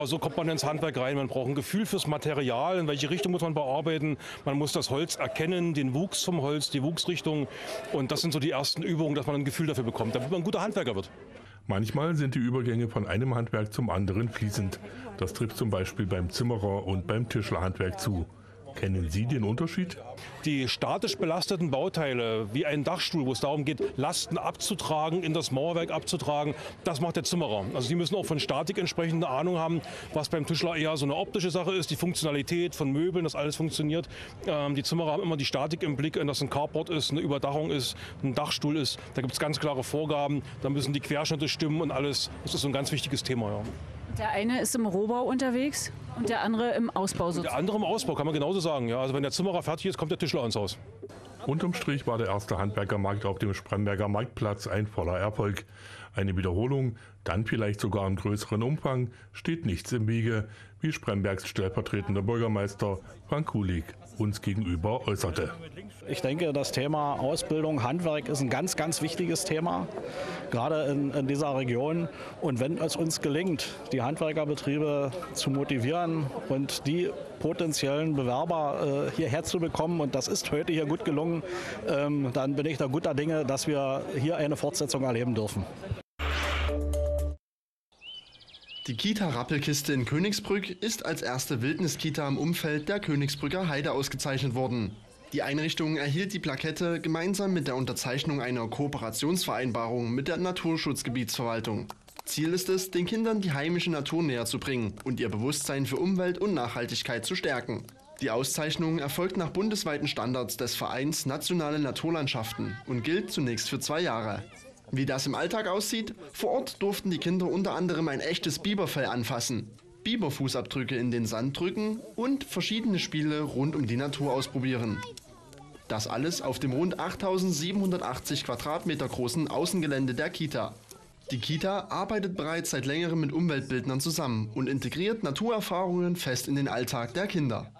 So kommt man ins Handwerk rein, man braucht ein Gefühl fürs Material, in welche Richtung muss man bearbeiten. Man muss das Holz erkennen, den Wuchs vom Holz, die Wuchsrichtung. Und das sind so die ersten Übungen, dass man ein Gefühl dafür bekommt, damit man ein guter Handwerker wird. Manchmal sind die Übergänge von einem Handwerk zum anderen fließend. Das trifft zum Beispiel beim Zimmerer und beim Tischlerhandwerk zu. Kennen Sie den Unterschied? Die statisch belasteten Bauteile, wie ein Dachstuhl, wo es darum geht, Lasten abzutragen, in das Mauerwerk abzutragen, das macht der Zimmerer. Also die müssen auch von Statik entsprechende Ahnung haben, was beim Tischler eher so eine optische Sache ist, die Funktionalität von Möbeln, dass alles funktioniert. Die Zimmerer haben immer die Statik im Blick, dass ein Carport ist, eine Überdachung ist, ein Dachstuhl ist. Da gibt es ganz klare Vorgaben, da müssen die Querschnitte stimmen und alles. Das ist so ein ganz wichtiges Thema. Ja. Der eine ist im Rohbau unterwegs und der andere im Ausbau sozusagen. Der andere im Ausbau, kann man genauso sagen. Ja, also wenn der Zimmerer fertig ist, kommt der Tischler ans Haus. Unterm Strich war der erste Handwerkermarkt auf dem Spremberger Marktplatz ein voller Erfolg. Eine Wiederholung, dann vielleicht sogar im größeren Umfang, steht nichts im Wege, wie Sprembergs stellvertretender Bürgermeister Frank Kulig uns gegenüber äußerte. Ich denke, das Thema Ausbildung, Handwerk ist ein ganz, ganz wichtiges Thema, gerade in dieser Region. Und wenn es uns gelingt, die Handwerkerbetriebe zu motivieren und die potenziellen Bewerber hierher zu bekommen, und das ist heute hier gut gelungen, dann bin ich da guter Dinge, dass wir hier eine Fortsetzung erleben dürfen. Die Kita Rappelkiste in Königsbrück ist als erste Wildniskita im Umfeld der Königsbrücker Heide ausgezeichnet worden. Die Einrichtung erhielt die Plakette gemeinsam mit der Unterzeichnung einer Kooperationsvereinbarung mit der Naturschutzgebietsverwaltung. Ziel ist es, den Kindern die heimische Natur näher zu bringen und ihr Bewusstsein für Umwelt und Nachhaltigkeit zu stärken. Die Auszeichnung erfolgt nach bundesweiten Standards des Vereins Nationale Naturlandschaften und gilt zunächst für 2 Jahre. Wie das im Alltag aussieht? Vor Ort durften die Kinder unter anderem ein echtes Biberfell anfassen, Biberfußabdrücke in den Sand drücken und verschiedene Spiele rund um die Natur ausprobieren. Das alles auf dem rund 8.780 Quadratmeter großen Außengelände der Kita. Die Kita arbeitet bereits seit längerem mit Umweltbildnern zusammen und integriert Naturerfahrungen fest in den Alltag der Kinder.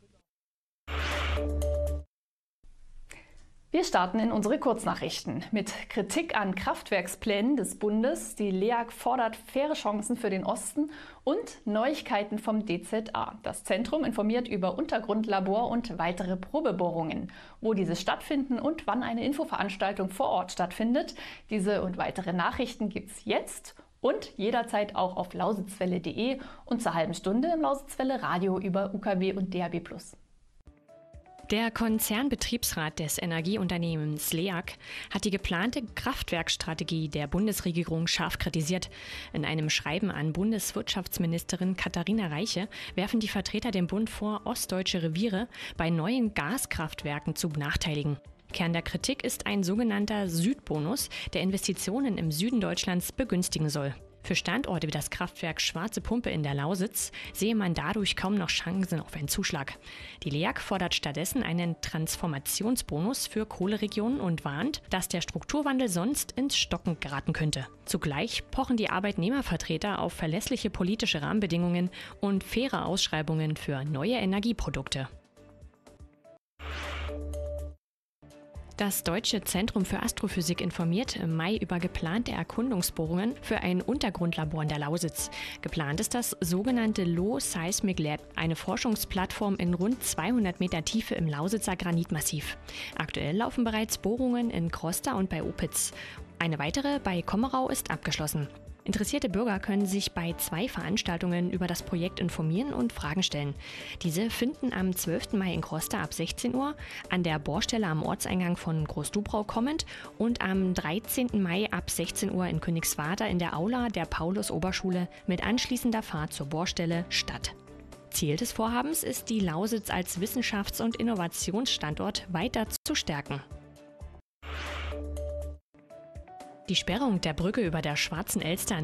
Wir starten in unsere Kurznachrichten mit Kritik an Kraftwerksplänen des Bundes. Die LEAG fordert faire Chancen für den Osten und Neuigkeiten vom DZA. Das Zentrum informiert über Untergrundlabor und weitere Probebohrungen. Wo diese stattfinden und wann eine Infoveranstaltung vor Ort stattfindet. Diese und weitere Nachrichten gibt es jetzt und jederzeit auch auf lausitzwelle.de und zur halben Stunde im Lausitzwelle Radio über UKW und DAB+. Der Konzernbetriebsrat des Energieunternehmens LEAG hat die geplante Kraftwerkstrategie der Bundesregierung scharf kritisiert. In einem Schreiben an Bundeswirtschaftsministerin Katharina Reiche werfen die Vertreter dem Bund vor, ostdeutsche Reviere bei neuen Gaskraftwerken zu benachteiligen. Kern der Kritik ist ein sogenannter Südbonus, der Investitionen im Süden Deutschlands begünstigen soll. Für Standorte wie das Kraftwerk Schwarze Pumpe in der Lausitz sehe man dadurch kaum noch Chancen auf einen Zuschlag. Die LEAG fordert stattdessen einen Transformationsbonus für Kohleregionen und warnt, dass der Strukturwandel sonst ins Stocken geraten könnte. Zugleich pochen die Arbeitnehmervertreter auf verlässliche politische Rahmenbedingungen und faire Ausschreibungen für neue Energieprodukte. Das Deutsche Zentrum für Astrophysik informiert im Mai über geplante Erkundungsbohrungen für ein Untergrundlabor in der Lausitz. Geplant ist das sogenannte Low Seismic Lab, eine Forschungsplattform in rund 200 Meter Tiefe im Lausitzer Granitmassiv. Aktuell laufen bereits Bohrungen in Krosta und bei Opitz. Eine weitere bei Kommerau ist abgeschlossen. Interessierte Bürger können sich bei 2 Veranstaltungen über das Projekt informieren und Fragen stellen. Diese finden am 12. Mai in Krosta ab 16 Uhr, an der Bohrstelle am Ortseingang von Großdubrau kommend und am 13. Mai ab 16 Uhr in Königswerder in der Aula der Paulus-Oberschule mit anschließender Fahrt zur Bohrstelle statt. Ziel des Vorhabens ist, die Lausitz als Wissenschafts- und Innovationsstandort weiter zu stärken. Die Sperrung der Brücke über der Schwarzen Elster